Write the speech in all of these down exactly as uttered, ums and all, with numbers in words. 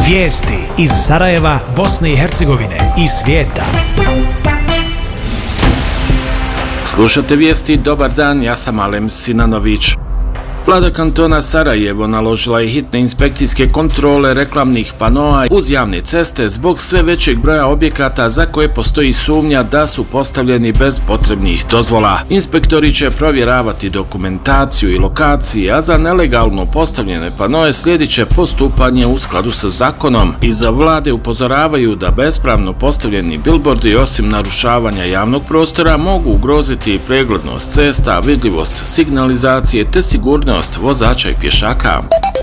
Vijesti iz Sarajeva, Bosne i Hercegovine i svijeta. Slušate vijesti, dobar dan, ja sam Alem Sinanović. Vlada kantona Sarajevo naložila je hitne inspekcijske kontrole reklamnih panoa uz javne ceste zbog sve većeg broja objekata za koje postoji sumnja da su postavljeni bez potrebnih dozvola. Inspektori će provjeravati dokumentaciju i lokacije, a za nelegalno postavljene panoe slijedit će postupanje u skladu sa zakonom. Iza vlade upozoravaju da bespravno postavljeni bilbordi osim narušavanja javnog prostora mogu ugroziti preglednost cesta, vidljivost signalizacije te sigurnost vozača i pješaka.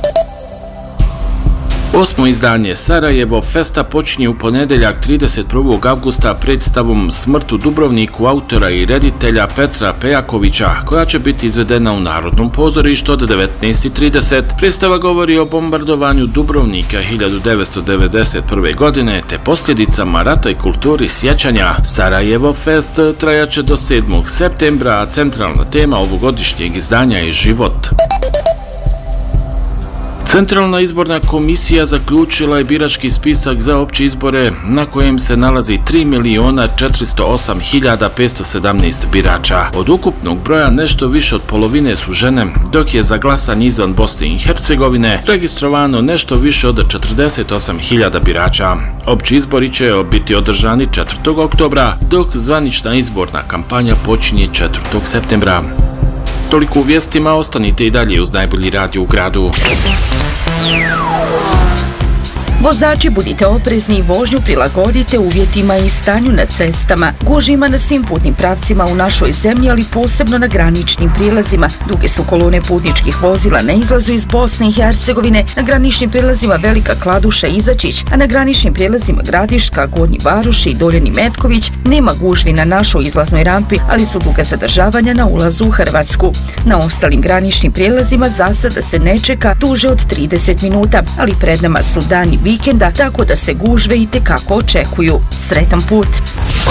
Osmo izdanje Sarajevo Festa počinje u ponedjeljak trideset prvog avgusta predstavom Smrt u Dubrovniku autora i reditelja Petra Pejakovića, koja će biti izvedena u Narodnom pozorištu od devetnaest i trideset. Predstava govori o bombardovanju Dubrovnika hiljadu devetsto devedeset prve. godine te posljedicama rata i kulturi sjećanja. Sarajevo Fest trajaće do sedmog septembra, a centralna tema ovogodišnjeg izdanja je život. Centralna izborna komisija zaključila je birački spisak za opće izbore na kojem se nalazi tri milijuna četiristo osam hiljada petsto sedamnaest birača. Od ukupnog broja nešto više od polovine su žene, dok je za glasanje izvan Bosne i Hercegovine registrovano nešto više od četrdeset osam hiljada birača. Opći izbori će biti održani četvrtog oktobra, dok zvanična izborna kampanja počinje četvrtog septembra. Toliko u vijestima, ostanite i dalje uz najbolji radio u gradu. Vozači, budite oprezni i vožnju prilagodite uvjetima i stanju na cestama. Gužvi ima na svim putnim pravcima u našoj zemlji, ali posebno na graničnim prijelazima. Duge su kolone putničkih vozila na izlazu iz Bosne i Hercegovine, na graničnim prijelazima Velika Kladuša i Izačić, a na graničnim prijelazima Gradiška, Gornji Varoši i Doljeni Metković nema gužvi na našoj izlaznoj rampi, ali su duga zadržavanja na ulazu u Hrvatsku. Na ostalim graničnim prijelazima za sada se ne čeka duže od trideset minuta, ali pred nama su dani vikenda, tako da se gužve itekako očekuju. Sretan put!